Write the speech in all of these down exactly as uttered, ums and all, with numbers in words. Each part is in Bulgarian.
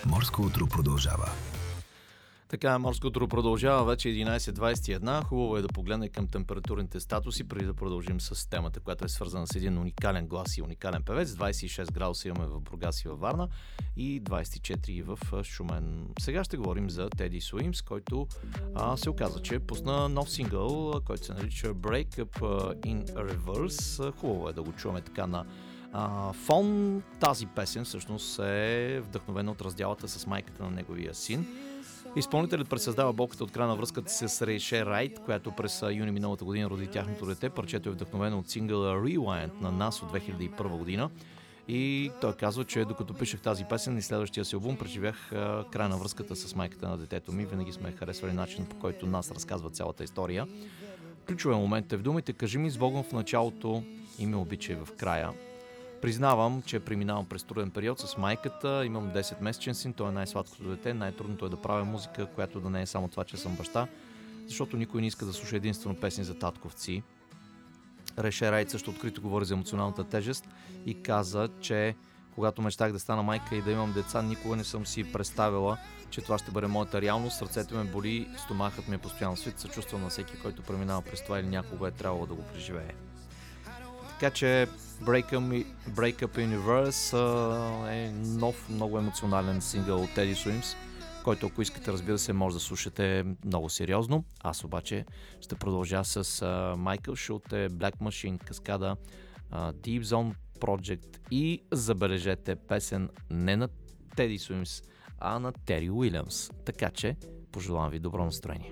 Морско утро продължава. Така, Морско утро продължава вече единайсет двайсет и една. Хубаво е да погледне към температурните статуси, преди да продължим с темата, която е свързана с един уникален глас и уникален певец. двайсет и шест градуса имаме в Бургас и във Варна и двайсет и четири в Шумен. Сега ще говорим за Теди Суимс, който а, се оказа, че пусна нов сингъл, който се нарича Break Up in Reverse. Хубаво е да го чуваме така на а, фон. Тази песен всъщност е вдъхновена от разделата с майката на неговия син. Изпълнителят пресъздава болката от края на връзката с Рейше Райт, която през юни миналата година роди тяхното дете. Парчето е вдъхновено от сингъла Rewind на Нас от две хиляди и първа година. И той казва, че докато пишех тази песен и следващия си албум, преживях а, края на връзката с майката на детето ми. Винаги сме харесвали начин, по който Нас разказва цялата история. Ключовен момент е в думите: кажи ми с Богом в началото и ме обичай в края. Признавам, че преминавам през труден период с майката, имам десетмесечен син, той е най-сладкото дете, най-трудното е да правя музика, която да не е само това, че съм баща, защото никой не иска да слуша единствено песни за татковци. Рейше Райт също открито говори за емоционалната тежест и каза, че когато мечтах да стана майка и да имам деца, никога не съм си представила, че това ще бъде моята реалност. Сърцето ме боли, стомахът ми е постоянно свит, съчувствам на всеки, който преминава през това или някога е трябвало да го преживее. Така че Break Up, Break Up Universe uh, е нов, много емоционален сингъл от Теди Суимс, който, ако искате, разбира се, може да слушате много сериозно. Аз обаче ще продължа с uh, Майкъл Шулте, Black Machine, Каскада, uh, Deep Zone Project и, забележете, песен не на Теди Суимс, а на Тери Уилямс. Така че пожелавам ви добро настроение.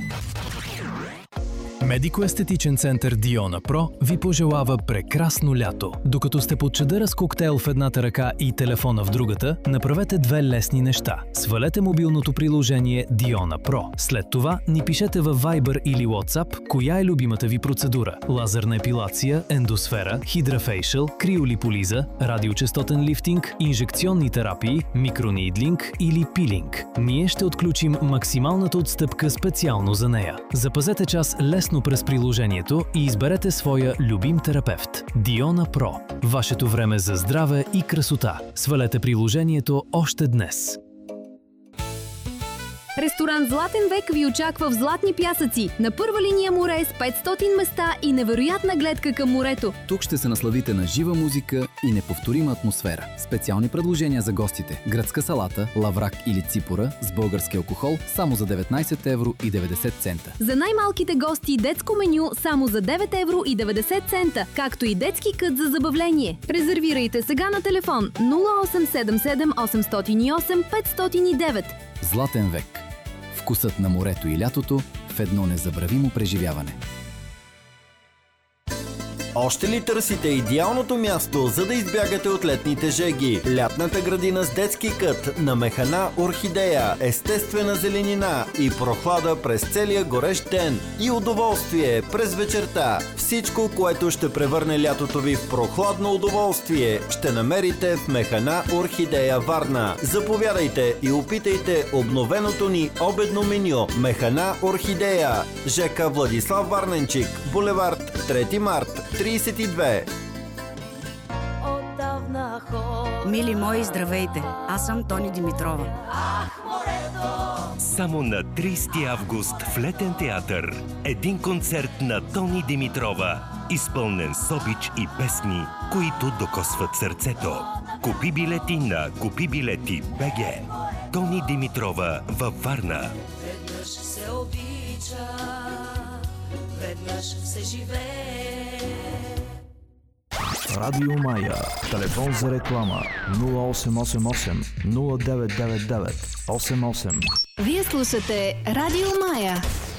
Медико-естетичен център Диона Про ви пожелава прекрасно лято. Докато сте под чадъра с коктейл в едната ръка и телефона в другата, направете две лесни неща. Свалете мобилното приложение Диона Про. След това ни пишете във Viber или WhatsApp коя е любимата ви процедура. Лазерна епилация, ендосфера, хидрафейшъл, криолиполиза, радиочестотен лифтинг, инжекционни терапии, микронидлинг или пилинг. Ние ще отключим максималната отстъпка специално за нея. Запазете час лесно през приложението и изберете своя любим терапевт. Диона Про. Вашето време за здраве и красота. Свалете приложението още днес. Ресторант Златен век ви очаква в Златни пясъци, на първа линия море с петстотин места и невероятна гледка към морето. Тук ще се насладите на жива музика и неповторима атмосфера. Специални предложения за гостите: гръцка салата, лаврак или ципора с български алкохол само за деветнайсет евро и деветдесет цента. За най-малките гости детско меню само за девет евро и деветдесет цента, както и детски кът за забавление. Резервирайте сега на телефон нула осем седем седем осемстотин и осем петстотин и девет. Златен век. Вкусът на морето и лятото в едно незабравимо преживяване. Още ли търсите идеалното място, за да избягате от летните жеги? Лятната градина с детски кът на Механа Орхидея, естествена зеленина и прохлада през целия горещ ден и удоволствие през вечерта. Всичко, което ще превърне лятото ви в прохладно удоволствие, ще намерите в Механа Орхидея Варна. Заповядайте и опитайте обновеното ни обедно меню. Механа Орхидея, ЖК Владислав Варненчик, булевард трети март, трийсет и две. Мили мои, здравейте! Аз съм Тони Димитрова. Само на трийсети август в Летен театър един концерт на Тони Димитрова, изпълнен с обич и песни, които докосват сърцето. Купи билети на Купи билети БГ. Тони Димитрова във Варна. Веднъж се обича, веднъж се живее. Радио Мая. Телефон за реклама нула осем осем осем нула девет девет девет осем осем. Вие слушате Радио Мая.